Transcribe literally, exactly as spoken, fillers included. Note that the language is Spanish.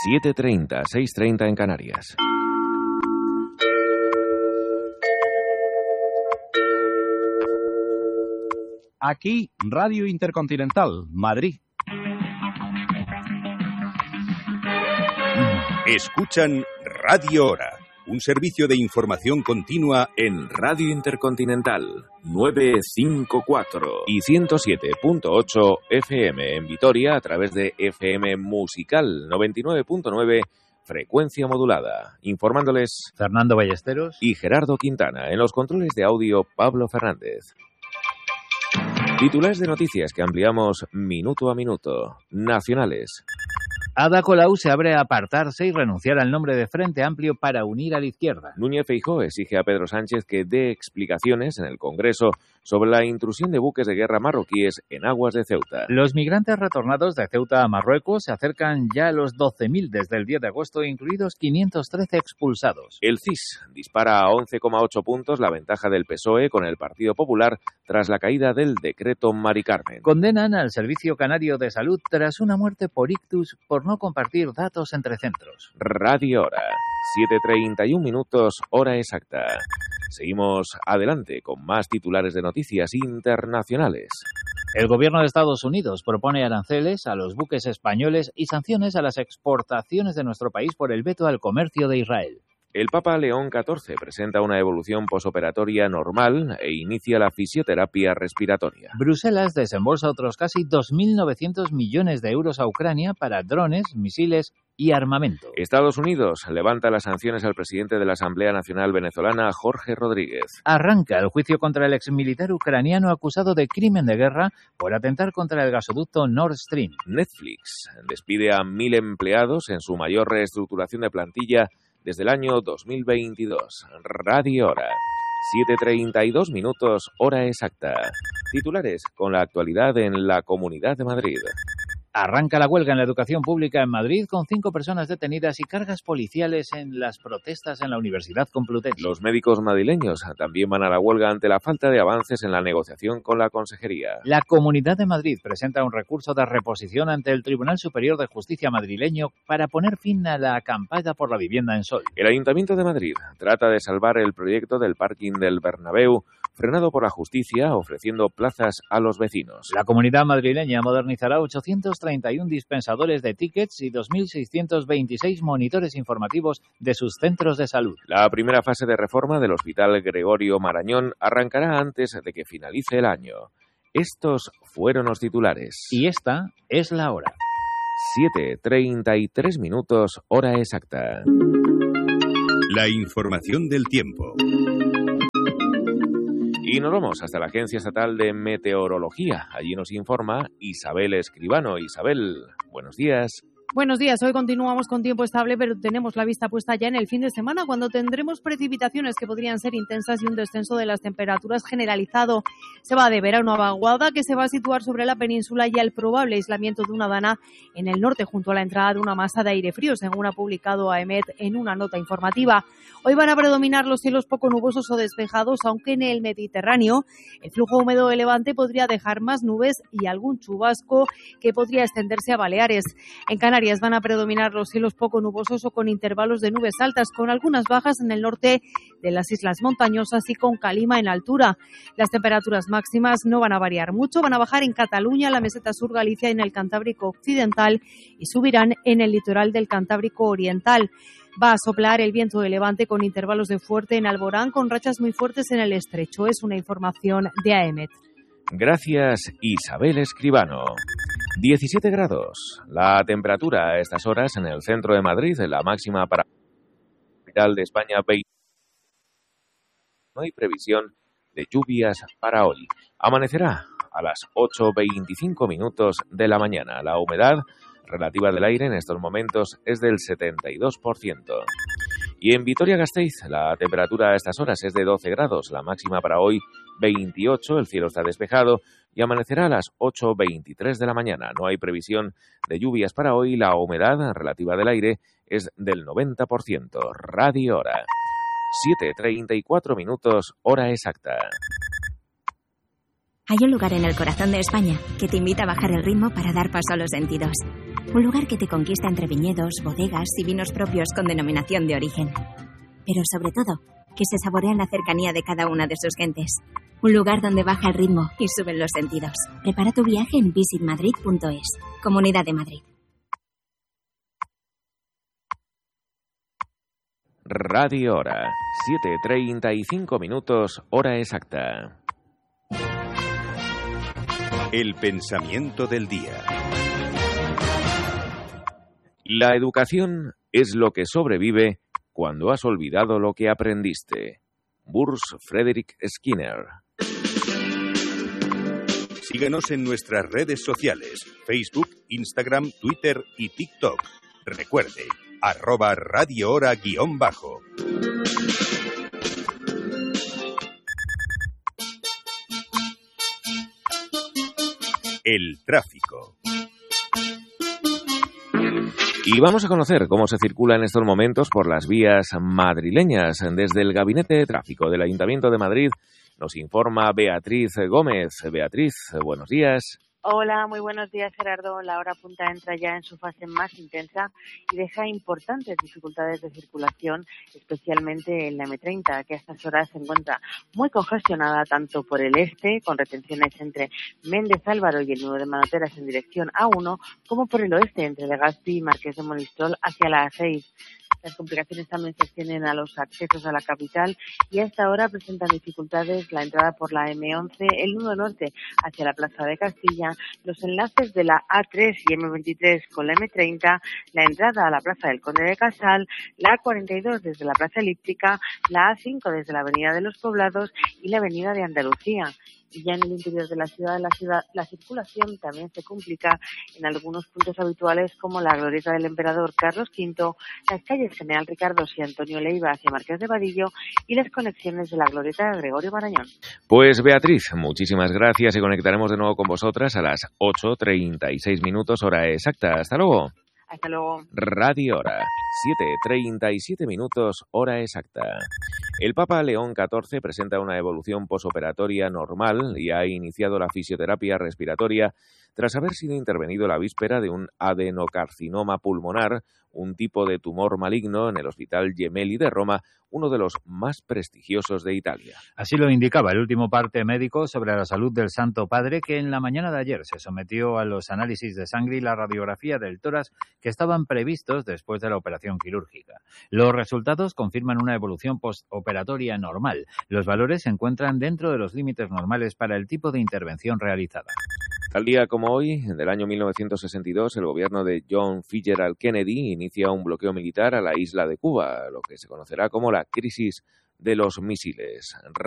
siete treinta, seis treinta en Canarias. Aquí, Radio Intercontinental, Madrid. Escuchan Radio Hora, un servicio de información continua en Radio Intercontinental novecientos cincuenta y cuatro y ciento siete punto ocho F M en Vitoria a través de F M Musical noventa y nueve punto nueve frecuencia modulada. Informándoles Fernando Ballesteros y Gerardo Quintana. En los controles de audio, Pablo Fernández. Titulares de noticias que ampliamos minuto a minuto. Nacionales. Ada Colau se abre a apartarse y renunciar al nombre de Frente Amplio para unir a la izquierda. Núñez Feijóo exige a Pedro Sánchez que dé explicaciones en el Congreso sobre la intrusión de buques de guerra marroquíes en aguas de Ceuta. Los migrantes retornados de Ceuta a Marruecos se acercan ya a los doce mil desde el diez de agosto, incluidos quinientos trece expulsados. El C I S dispara a once coma ocho puntos la ventaja del P S O E con el Partido Popular tras la caída del decreto Mari Carmen. Condenan al Servicio Canario de Salud tras una muerte por ictus por no compartir datos entre centros. Radio Hora, siete treinta y un minutos, hora exacta. Seguimos adelante con más titulares de noticias internacionales. El gobierno de Estados Unidos propone aranceles a los buques españoles y sanciones a las exportaciones de nuestro país por el veto al comercio de Israel. El Papa León catorce presenta una evolución posoperatoria normal e inicia la fisioterapia respiratoria. Bruselas desembolsa otros casi dos mil novecientos millones de euros a Ucrania para drones, misiles y armamento. Estados Unidos levanta las sanciones al presidente de la Asamblea Nacional Venezolana, Jorge Rodríguez. Arranca el juicio contra el exmilitar ucraniano acusado de crimen de guerra por atentar contra el gasoducto Nord Stream. Netflix despide a mil empleados en su mayor reestructuración de plantilla desde el año dos mil veintidós. Radio Hora, siete treinta y dos minutos, hora exacta. Titulares con la actualidad en la Comunidad de Madrid. Arranca la huelga en la educación pública en Madrid con cinco personas detenidas y cargas policiales en las protestas en la Universidad Complutense. Los médicos madrileños también van a la huelga ante la falta de avances en la negociación con la Consejería. La Comunidad de Madrid presenta un recurso de reposición ante el Tribunal Superior de Justicia madrileño para poner fin a la acampada por la vivienda en Sol. El Ayuntamiento de Madrid trata de salvar el proyecto del parking del Bernabéu, frenado por la justicia, ofreciendo plazas a los vecinos. La Comunidad madrileña modernizará ochocientos treinta y uno dispensadores de tickets y dos mil seiscientos veintiséis monitores informativos de sus centros de salud. La primera fase de reforma del Hospital Gregorio Marañón arrancará antes de que finalice el año. Estos fueron los titulares. Y esta es la hora. siete treinta y tres minutos, hora exacta. La información del tiempo. Y nos vamos hasta la Agencia Estatal de Meteorología. Allí nos informa Isabel Escribano. Isabel, buenos días. Buenos días, hoy continuamos con tiempo estable, pero tenemos la vista puesta ya en el fin de semana, cuando tendremos precipitaciones que podrían ser intensas y un descenso de las temperaturas generalizado. Se va a deber a una vaguada que se va a situar sobre la península y al probable aislamiento de una dana en el norte, junto a la entrada de una masa de aire frío, según ha publicado AEMET en una nota informativa. Hoy van a predominar los cielos poco nubosos o despejados, aunque en el Mediterráneo el flujo húmedo de levante podría dejar más nubes y algún chubasco que podría extenderse a Baleares. En Canarias van a predominar los cielos poco nubosos o con intervalos de nubes altas, con algunas bajas en el norte de las islas montañosas y con calima en altura. Las temperaturas máximas no van a variar mucho, van a bajar en Cataluña, la meseta sur, Galicia y en el Cantábrico occidental y subirán en el litoral del Cantábrico oriental. Va a soplar el viento de levante con intervalos de fuerte en Alborán, con rachas muy fuertes en el estrecho. Es una información de AEMET. Gracias, Isabel Escribano. diecisiete grados. La temperatura a estas horas en el centro de Madrid, la máxima para la capital de España, veinte. No hay previsión de lluvias para hoy. Amanecerá a las ocho veinticinco minutos de la mañana. La humedad relativa del aire en estos momentos es del setenta y dos por ciento. Y en Vitoria-Gasteiz la temperatura a estas horas es de doce grados, la máxima para hoy veintiocho, el cielo está despejado y amanecerá a las ocho veintitrés de la mañana. No hay previsión de lluvias para hoy, la humedad relativa del aire es del noventa por ciento. Radio Hora, siete treinta y cuatro minutos, hora exacta. Hay un lugar en el corazón de España que te invita a bajar el ritmo para dar paso a los sentidos. Un lugar que te conquista entre viñedos, bodegas y vinos propios con denominación de origen. Pero sobre todo, que se saborea en la cercanía de cada una de sus gentes. Un lugar donde baja el ritmo y suben los sentidos. Prepara tu viaje en visit madrid punto es. Comunidad de Madrid. Radio Hora, siete treinta y cinco minutos, hora exacta. El pensamiento del día. La educación es lo que sobrevive cuando has olvidado lo que aprendiste. Burs Frederick Skinner. Síguenos en nuestras redes sociales, Facebook, Instagram, Twitter y TikTok. Recuerde, arroba Radio Hora guión bajo. El tráfico. Y vamos a conocer cómo se circula en estos momentos por las vías madrileñas. Desde el Gabinete de Tráfico del Ayuntamiento de Madrid nos informa Beatriz Gómez. Beatriz, buenos días. Hola, muy buenos días, Gerardo. La hora punta entra ya en su fase más intensa y deja importantes dificultades de circulación, especialmente en la eme treinta, que a estas horas se encuentra muy congestionada tanto por el este, con retenciones entre Méndez Álvaro y el nudo de Manoteras en dirección A uno, como por el oeste, entre Legazpi y Marqués de Monistrol hacia la A seis. Las complicaciones también se extienden a los accesos a la capital y a esta hora presentan dificultades la entrada por la eme once, el nudo norte hacia la Plaza de Castilla, los enlaces de la A tres y eme veintitrés con la eme treinta, la entrada a la Plaza del Conde de Casal, la A cuarenta y dos desde la Plaza Elíptica, la A cinco desde la Avenida de los Poblados y la Avenida de Andalucía. Y ya en el interior de la ciudad, la ciudad, la circulación también se complica en algunos puntos habituales como la Glorieta del Emperador Carlos quinto, las calles General Ricardos y Antonio Leiva hacia Marqués de Vadillo y las conexiones de la Glorieta de Gregorio Marañón. Pues Beatriz, muchísimas gracias y conectaremos de nuevo con vosotras a las ocho treinta y seis minutos, hora exacta. Hasta luego. Hasta luego. Radio Hora, siete treinta y siete minutos, hora exacta. El Papa León catorce presenta una evolución posoperatoria normal y ha iniciado la fisioterapia respiratoria tras haber sido intervenido la víspera de un adenocarcinoma pulmonar, un tipo de tumor maligno en el Hospital Gemelli de Roma, uno de los más prestigiosos de Italia. Así lo indicaba el último parte médico sobre la salud del Santo Padre, que en la mañana de ayer se sometió a los análisis de sangre y la radiografía del tórax que estaban previstos después de la operación quirúrgica. Los resultados confirman una evolución postoperatoria normal. Los valores se encuentran dentro de los límites normales para el tipo de intervención realizada. Tal día como hoy, del año mil novecientos sesenta y dos, el gobierno de John Fitzgerald Kennedy inicia un bloqueo militar a la isla de Cuba, lo que se conocerá como la crisis de los misiles.